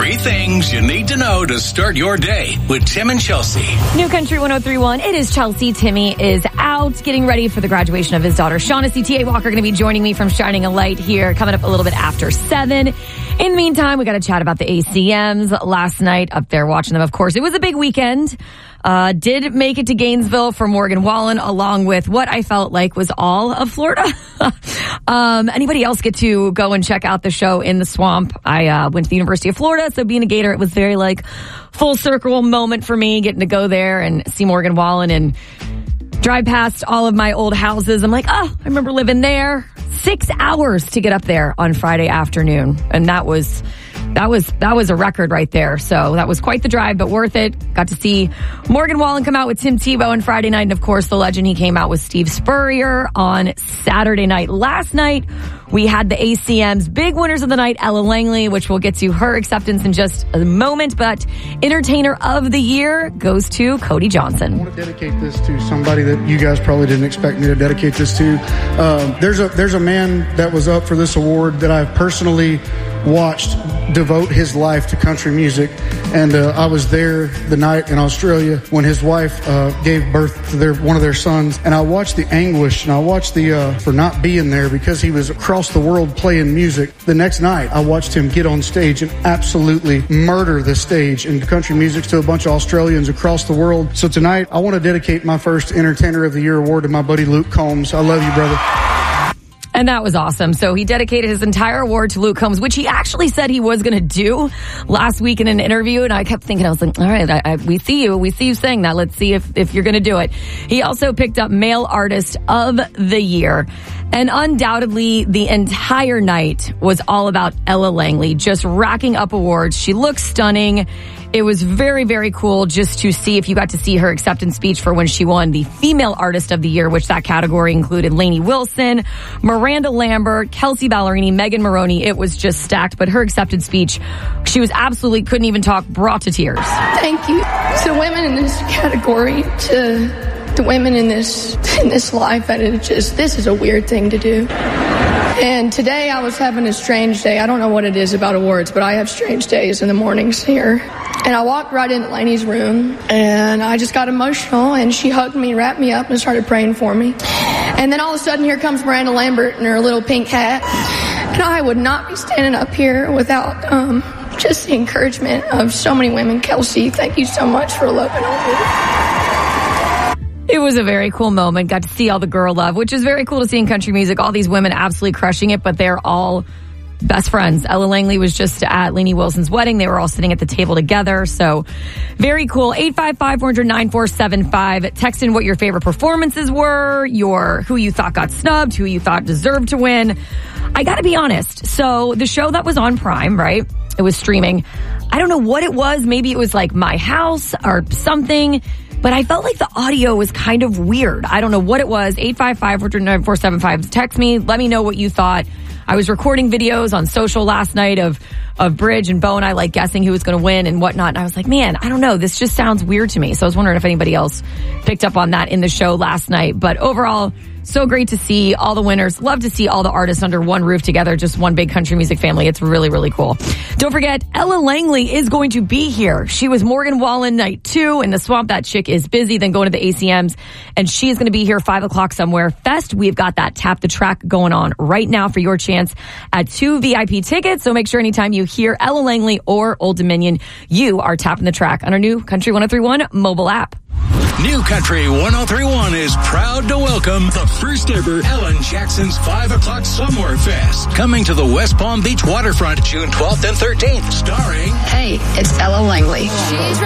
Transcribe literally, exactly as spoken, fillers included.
Three things you need to know to start your day with Tim and Chelsea. New Country one oh three point one. It is Chelsea. Timmy is out getting ready for the graduation of his daughter. Shaughnessy T A. Walker going to be joining me from Shining a Light here coming up a little bit after seven. In the meantime, we got to chat about the A C Ms last night up there watching them. Of course, it was a big weekend. Uh, did make it to Gainesville for Morgan Wallen, along with what I felt like was all of Florida. um, anybody else get to go and check out the show in the swamp? I uh, went to the University of Florida, so being a Gator, it was very like full circle moment for me, getting to go there and see Morgan Wallen and drive past all of my old houses. I'm like, oh, I remember living there. Six hours to get up there on Friday afternoon, and that was. That was that was a record right there. So that was quite the drive, but worth it. Got to see Morgan Wallen come out with Tim Tebow on Friday night. And, of course, the legend, he came out with Steve Spurrier on Saturday night. Last night, we had the A C Ms. Big winners of the night, Ella Langley, which we'll get to her acceptance in just a moment. But Entertainer of the Year goes to Cody Johnson. I want to dedicate this to somebody that you guys probably didn't expect me to dedicate this to. Um, there's a there's a man that was up for this award that I've personally watched devote his life to country music, and uh, I was there the night in Australia when his wife uh, gave birth to their one of their sons, and I watched the anguish and I watched the uh, for not being there because he was across the world playing music. The next night I watched him get on stage and absolutely murder the stage in country music to a bunch of Australians across the world. So tonight I want to dedicate my first Entertainer of the Year award to my buddy Luke Combs. I love you, brother. And that was awesome. So he dedicated his entire award to Luke Combs, which he actually said he was going to do last week in an interview. And I kept thinking, I was like, all right, I, I, we see you. We see you saying that. Let's see if, if you're going to do it. He also picked up Male Artist of the Year. And undoubtedly, the entire night was all about Ella Langley, just racking up awards. She looks stunning. It was very, very cool just to see if you got to see her acceptance speech for when she won the Female Artist of the Year, which that category included Lainey Wilson, Miranda Lambert, Kelsey Ballerini, Megan Maroney. It was just stacked. But her acceptance speech, she was absolutely couldn't even talk, brought to tears. Thank you to women in this category, to the women in this in this life. And it just, this is a weird thing to do. And today I was having a strange day. I don't know what it is about awards, but I have strange days in the mornings here. And I walked right into Lainey's room, and I just got emotional, and she hugged me, wrapped me up, and started praying for me. And then all of a sudden, here comes Miranda Lambert in her little pink hat. And I would not be standing up here without um, just the encouragement of so many women. Kelsey, thank you so much for loving on me. It was a very cool moment. Got to see all the girl love, which is very cool to see in country music. All these women absolutely crushing it, but they're all best friends. Ella Langley was just at Lainey Wilson's wedding. They were all sitting at the table together. So very cool. eight five five, four hundred, nine four seven five. Text in what your favorite performances were, your who you thought got snubbed, who you thought deserved to win. I got to be honest. So the show that was on Prime, right? It was streaming. I don't know what it was. Maybe it was like My House or something. But I felt like the audio was kind of weird. I don't know what it was. eight five five, four hundred, nine four seven five. Text me. Let me know what you thought. I was recording videos on social last night of, of Bridge and Bo and I like guessing who was going to win and whatnot. And I was like, man, I don't know. This just sounds weird to me. So I was wondering if anybody else picked up on that in the show last night. But overall, so great to see all the winners. Love to see all the artists under one roof together. Just one big country music family. It's really, really cool. Don't forget, Ella Langley is going to be here. She was Morgan Wallen night two in the swamp. That chick is busy, then going to the A C Ms. And she is going to be here five o'clock somewhere. Fest, we've got that Tap the Track going on right now for your chance at two V I P tickets. So make sure anytime you hear Ella Langley or Old Dominion, you are tapping the track on our new Country one oh three point one mobile app. New Country one oh three point one is proud to welcome the first ever Ellen Jackson's five o'clock Somewhere Fest. Coming to the West Palm Beach waterfront June twelfth and thirteenth. Starring... Hey, it's Ella Langley. She's